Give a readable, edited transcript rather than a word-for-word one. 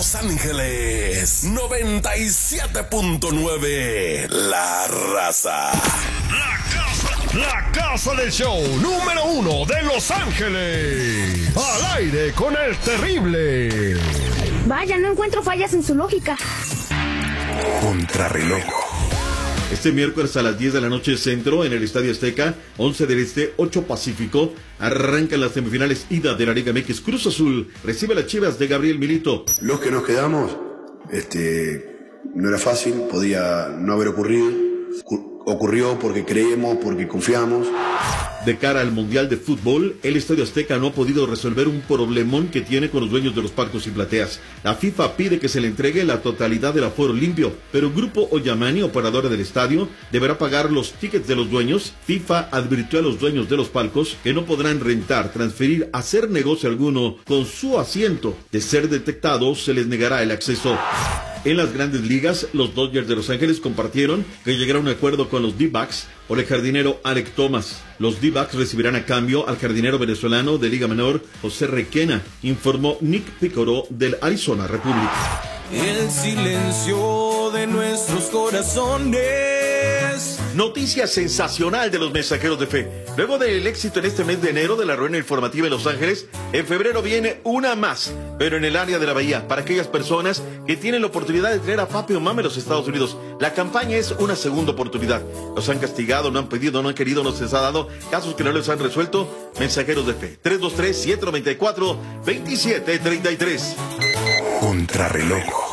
Los Ángeles 97.9. La Raza. La casa del show número 1 de Los Ángeles. Al aire con el terrible. Vaya, no encuentro fallas en su lógica. Contrarreloj. Este miércoles a las 10 de la noche centro en el Estadio Azteca, 11 del Este, 8 Pacífico, arrancan las semifinales ida de la Liga MX. Cruz Azul recibe a las Chivas de Gabriel Milito. Los que nos quedamos, no era fácil, podía no haber ocurrido. Ocurrió porque creemos, porque confiamos. De cara al Mundial de Fútbol, el Estadio Azteca no ha podido resolver un problemón que tiene con los dueños de los palcos y plateas. La FIFA pide que se le entregue la totalidad del aforo limpio, pero Grupo Oyamani, operadora del estadio, deberá pagar los tickets de los dueños. FIFA advirtió a los dueños de los palcos que no podrán rentar, transferir, hacer negocio alguno con su asiento. De ser detectados, se les negará el acceso. En las grandes ligas, los Dodgers de Los Ángeles compartieron que llegaron a un acuerdo con los D-backs por el jardinero Alek Thomas. Los D-backs recibirán a cambio al jardinero venezolano de Liga Menor, José Requena, informó Nick Piccolo del Arizona Republic. El silencio de nuestros corazones. Noticia sensacional de los mensajeros de fe. Luego del éxito en este mes de enero de la rueda informativa en Los Ángeles, en febrero viene una más, pero en el área de la Bahía, para aquellas personas que tienen la oportunidad de traer a papi o mami a los Estados Unidos. La campaña es una segunda oportunidad. Los han castigado, no han pedido, no han querido, no se les ha dado, casos que no les han resuelto. Mensajeros de fe, 323-794-2733. Contrarreloj.